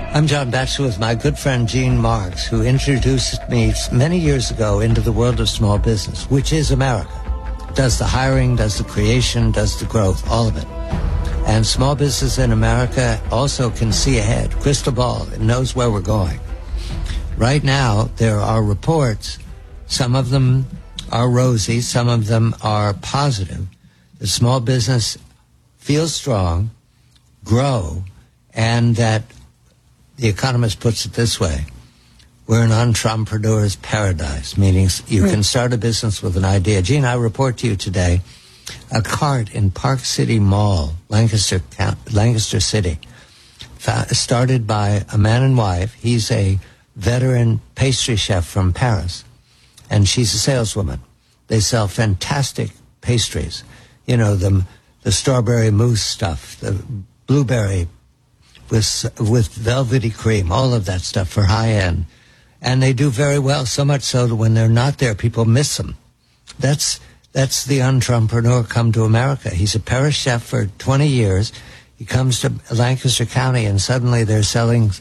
I'm John Batchelor with my good friend Gene Marks, who introduced me many years ago into the world of small business, which is America. Does the hiring, does the creation, does the growth, all of it. And small business in America also can see ahead, crystal ball, it knows where we're going. Right now, there are reports, some of them are rosy, some of them are positive. The small business feels strong, grow, and that The Economist puts it this way: we're an entrepreneur's paradise, meaning you can start a business with an idea. Gene, I report to you today a cart in Park City Mall, Lancaster City, started by a man and wife. He's a veteran pastry chef from Paris, and she's a saleswoman. They sell fantastic pastries. You know, the strawberry mousse stuff, the blueberry with velvety cream, all of that stuff for high end. And they do very well, so much so that when they're not there, people miss them. That's the entrepreneur come to America. He's a Paris chef for 20 years. He comes to Lancaster County, and suddenly they're selling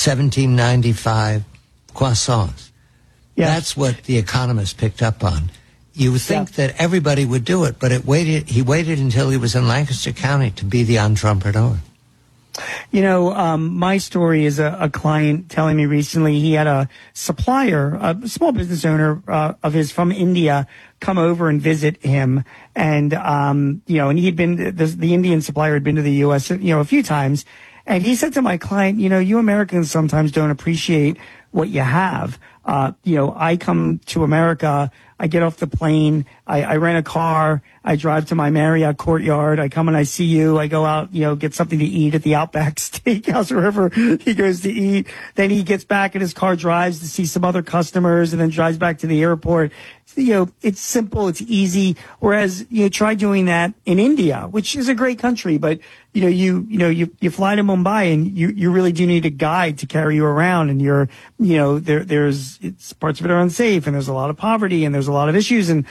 $17.95 croissants. Yeah. That's what The Economist picked up on. You would think that everybody would do it, but he waited until he was in Lancaster County to be the entrepreneur. You know, my story is a client telling me recently he had a supplier, a small business owner of his from India, come over and visit him. And, and he'd been, the Indian supplier had been to the U.S., a few times. And he said to my client, you Americans sometimes don't appreciate what you have. I come to America, I get off the plane, I rent a car, I drive to my Marriott Courtyard, I come and I see you, I go out, get something to eat at the Outback Steakhouse or wherever he goes to eat. Then he gets back in his car, drives to see some other customers, and then drives back to the airport. It's simple, it's easy. Whereas, try doing that in India, which is a great country, but, you fly to Mumbai and you really do need a guide to carry you around, and there's parts of it are unsafe, and there's a lot of poverty, and there's a lot of issues. And,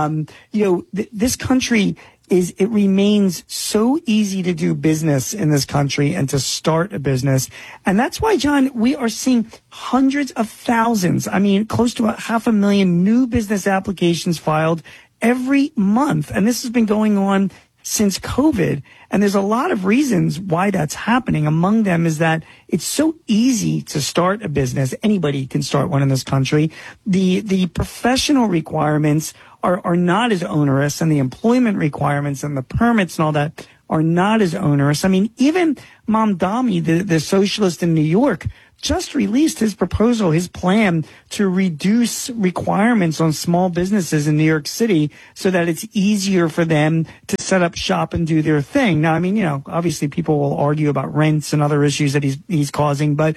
this country it remains so easy to do business in this country and to start a business. And that's why, John, we are seeing hundreds of thousands, close to 500,000 new business applications filed every month. And this has been going on since COVID. And there's a lot of reasons why that's happening. Among them is that it's so easy to start a business. Anybody can start one in this country. The professional requirements are not as onerous, and the employment requirements and the permits and all that are not as onerous. Even Mamdani, the socialist in New York, just released his proposal, his plan to reduce requirements on small businesses in New York City so that it's easier for them to set up shop and do their thing. Now, obviously people will argue about rents and other issues that he's causing, but,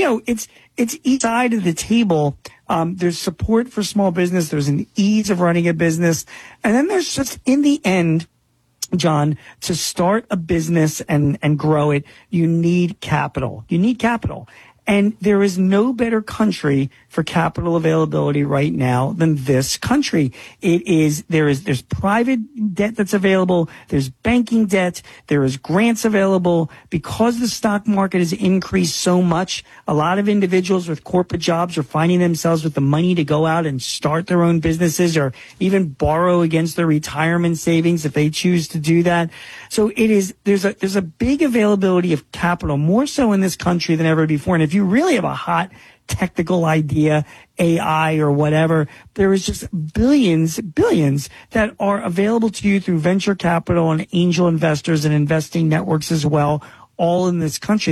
it's each side of the table. There's support for small business. There's an ease of running a business. And then there's just, in the end, John, to start a business and grow it, you need capital. You need capital. And there is no better country for capital availability right now than this country. There's private debt that's available. There's banking debt. There is grants available. Because the stock market has increased so much, a lot of individuals with corporate jobs are finding themselves with the money to go out and start their own businesses, or even borrow against their retirement savings if they choose to do that. So there's a big availability of capital, more so in this country than ever before. And if you really have a hot technical idea, AI or whatever, there is just billions that are available to you through venture capital and angel investors and investing networks as well, all in this country.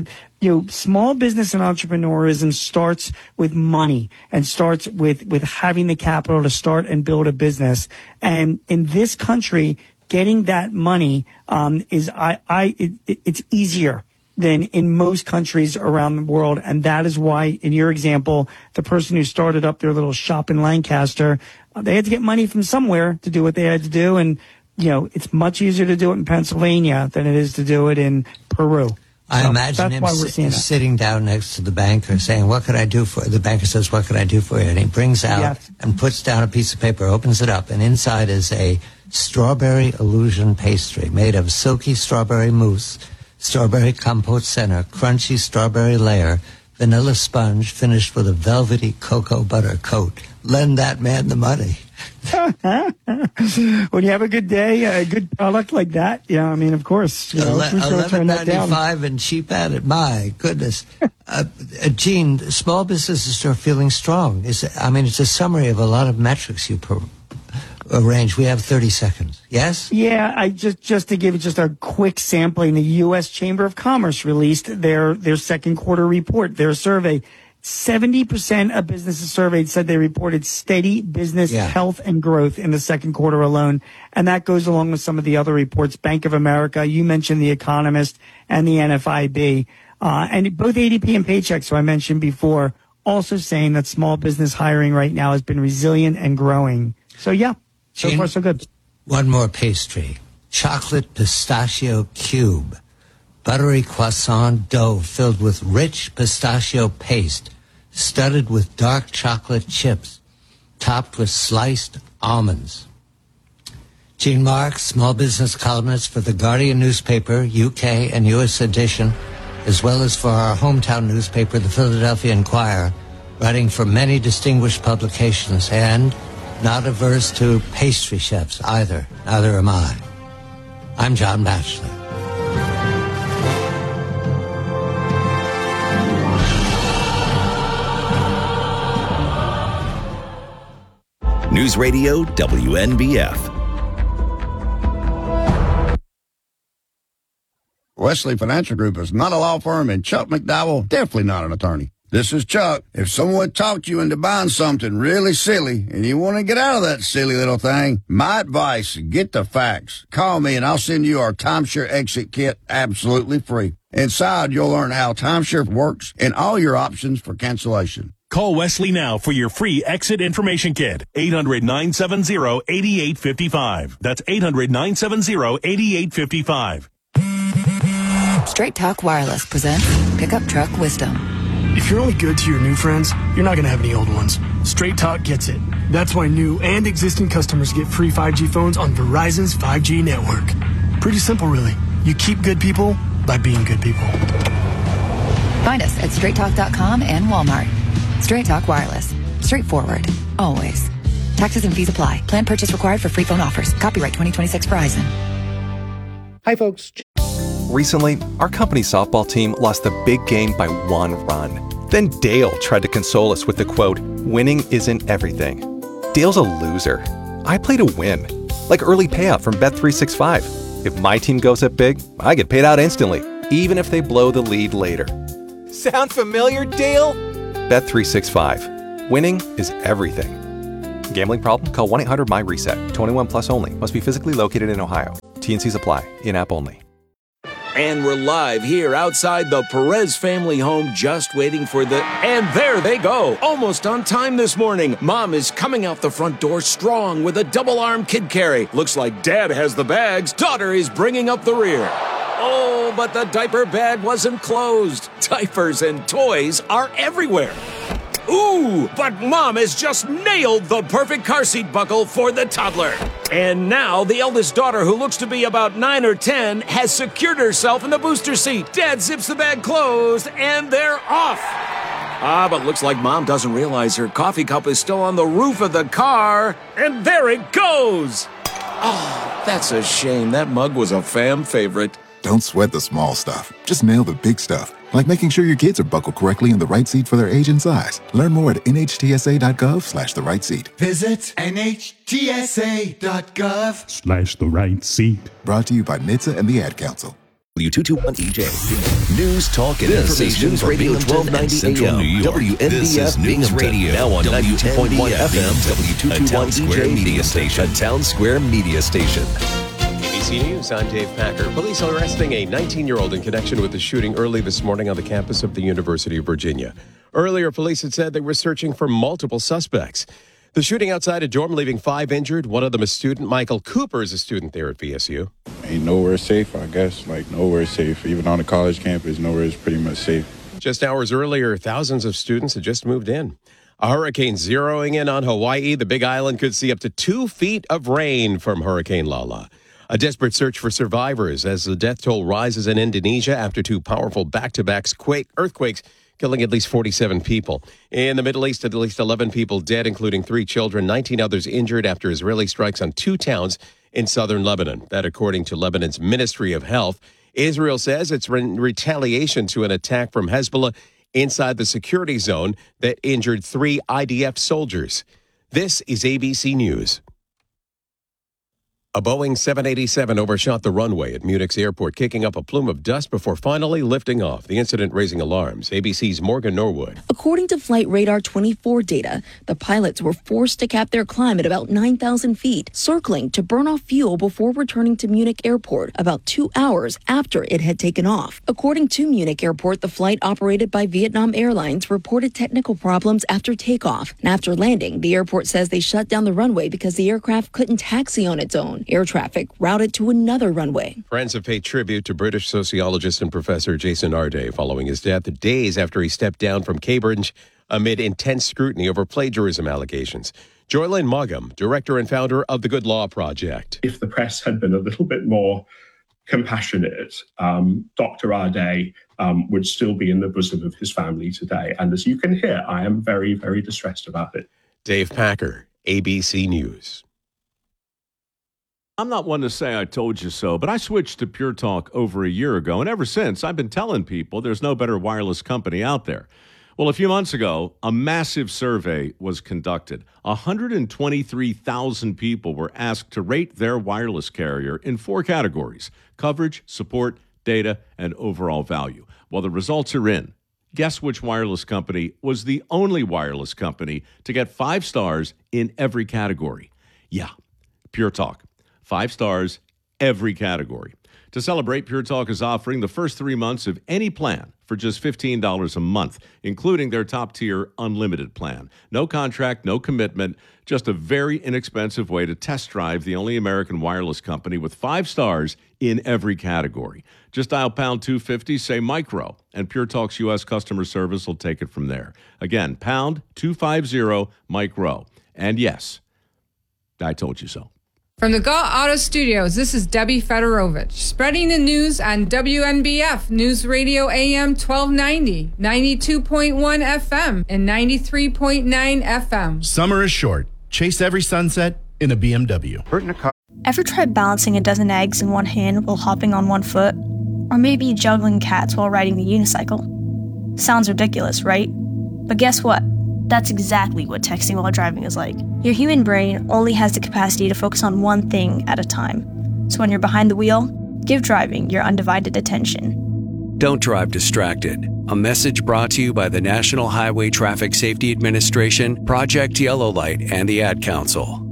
Small business and entrepreneurism starts with money and starts with having the capital to start and build a business. And in this country, getting that money it's easier than in most countries around the world. And that is why, in your example, the person who started up their little shop in Lancaster, they had to get money from somewhere to do what they had to do. And, it's much easier to do it in Pennsylvania than it is to do it in Peru. I imagine him sitting down next to the banker saying, what could I do for you? The banker says, what could I do for you? And he brings out and puts down a piece of paper, opens it up, and inside is a strawberry illusion pastry made of silky strawberry mousse, Strawberry compote center, crunchy strawberry layer, vanilla sponge finished with a velvety cocoa butter coat. Lend that man the money. When you have a good day, a good product like that, yeah, I mean, of course, who's going to turn that down? $11.95 and cheap at it. My goodness. Gene, small businesses are feeling strong. It's a summary of a lot of metrics you arrange. We have 30 seconds. Yes? Yeah, I just to give just a quick sampling, the U.S. Chamber of Commerce released their second quarter report, their survey. 70% of businesses surveyed said they reported steady business health and growth in the second quarter alone. And that goes along with some of the other reports. Bank of America, you mentioned The Economist and the NFIB. And both ADP and Paychex, who I mentioned before, also saying that small business hiring right now has been resilient and growing. So yeah, so far so good. One more pastry. Chocolate pistachio cube. Buttery croissant dough filled with rich pistachio paste, studded with dark chocolate chips, topped with sliced almonds. Gene Marks, small business columnist for the Guardian newspaper, UK and US edition, as well as for our hometown newspaper, the Philadelphia Inquirer, writing for many distinguished publications and not averse to pastry chefs either. Neither am I. I'm John Batchelor. News Radio WNBF. Wesley Financial Group is not a law firm, and Chuck McDowell definitely not an attorney. This is Chuck. If someone talked you into buying something really silly and you want to get out of that silly little thing, my advice, get the facts. Call me and I'll send you our timeshare exit kit absolutely free. Inside, you'll learn how timeshare works and all your options for cancellation. Call Wesley now for your free exit information kit. 800-970-8855. That's 800-970-8855. Straight Talk Wireless presents Pickup Truck Wisdom. If you're only good to your new friends, you're not going to have any old ones. Straight Talk gets it. That's why new and existing customers get free 5G phones on Verizon's 5G network. Pretty simple, really. You keep good people by being good people. Find us at straighttalk.com and Walmart. Straight Talk Wireless. Straightforward. Always. Taxes and fees apply. Plan purchase required for free phone offers. Copyright 2026 Verizon. Hi, folks. Recently, our company's softball team lost the big game by 1 run. Then Dale tried to console us with the quote, "Winning isn't everything." Dale's a loser. I play to win. Like early payout from Bet365. If my team goes up big, I get paid out instantly, even if they blow the lead later. Sound familiar, Dale? Bet365. Winning is everything. Gambling problem? Call 1-800-MY-RESET. 21 plus only. Must be physically located in Ohio. T&Cs apply. In-app only. And we're live here outside the Perez family home, just waiting for and there they go. Almost on time this morning. Mom is coming out the front door strong with a double-arm kid carry. Looks like Dad has the bags. Daughter is bringing up the rear. Oh, but the diaper bag wasn't closed. Diapers and toys are everywhere. Ooh, but Mom has just nailed the perfect car seat buckle for the toddler. And now the eldest daughter, who looks to be about 9 or 10, has secured herself in the booster seat. Dad zips the bag closed, and they're off. But looks like Mom doesn't realize her coffee cup is still on the roof of the car. And there it goes. Oh, that's a shame. That mug was a fam favorite. Don't sweat the small stuff. Just nail the big stuff. Like making sure your kids are buckled correctly in the right seat for their age and size. Learn more at nhtsa.gov/the right seat. Visit nhtsa.gov/the right seat. Brought to you by NHTSA and the Ad Council. W221EJ. News, talk, and information. News Radio 1290 AM. WNBF News Radio. Now on 92.1 FM. W221EJ Media Station. A Town Square Media Station. ABC News, I'm Dave Packer. Police are arresting a 19-year-old in connection with the shooting early this morning on the campus of the University of Virginia. Earlier, police had said they were searching for multiple suspects. The shooting outside a dorm, leaving 5 injured. One of them a student. Michael Cooper is a student there at VSU. Ain't nowhere safe, I guess. Like, nowhere safe. Even on the college campus, nowhere is pretty much safe. Just hours earlier, thousands of students had just moved in. A hurricane zeroing in on Hawaii. The Big Island could see up to 2 feet of rain from Hurricane Lala. A desperate search for survivors as the death toll rises in Indonesia after two powerful back-to-back earthquakes killing at least 47 people. In the Middle East, at least 11 people dead, including 3 children, 19 others injured after Israeli strikes on 2 towns in southern Lebanon. That according to Lebanon's Ministry of Health. Israel says it's in retaliation to an attack from Hezbollah inside the security zone that injured 3 IDF soldiers. This is ABC News. A Boeing 787 overshot the runway at Munich's airport, kicking up a plume of dust before finally lifting off, the incident raising alarms. ABC's Morgan Norwood. According to Flight Radar 24 data, the pilots were forced to cap their climb at about 9,000 feet, circling to burn off fuel before returning to Munich Airport about 2 hours after it had taken off. According to Munich Airport, the flight operated by Vietnam Airlines reported technical problems after takeoff. And after landing, the airport says they shut down the runway because the aircraft couldn't taxi on its own. Air traffic routed to another runway. Friends have paid tribute to British sociologist and professor Jason Arday following his death days after he stepped down from Cambridge amid intense scrutiny over plagiarism allegations. Joylyn Mugham, director and founder of the Good Law Project. If the press had been a little bit more compassionate, Dr. Arday would still be in the bosom of his family today. And as you can hear, I am very, very distressed about it. Dave Packer, ABC News. I'm not one to say I told you so, but I switched to Pure Talk over a year ago, and ever since, I've been telling people there's no better wireless company out there. Well, a few months ago, a massive survey was conducted. 123,000 people were asked to rate their wireless carrier in 4 categories: coverage, support, data, and overall value. Well, the results are in. Guess which wireless company was the only wireless company to get 5 stars in every category? Yeah, Pure Talk. 5 stars, every category. To celebrate, Pure Talk is offering the first 3 months of any plan for just $15 a month, including their top-tier unlimited plan. No contract, no commitment, just a very inexpensive way to test drive the only American wireless company with 5 stars in every category. Just dial pound 250, say micro, and Pure Talk's U.S. customer service will take it from there. Again, pound 250 micro. And yes, I told you so. From the Galt Auto Studios, this is Debbie Fedorovich, spreading the news on WNBF News Radio AM 1290, 92.1 FM, and 93.9 FM. Summer is short. Chase every sunset in a BMW. Ever tried balancing a dozen eggs in one hand while hopping on one foot? Or maybe juggling cats while riding the unicycle? Sounds ridiculous, right? But guess what? That's exactly what texting while driving is like. Your human brain only has the capacity to focus on one thing at a time. So when you're behind the wheel, give driving your undivided attention. Don't drive distracted. A message brought to you by the National Highway Traffic Safety Administration, Project Yellow Light, and the Ad Council.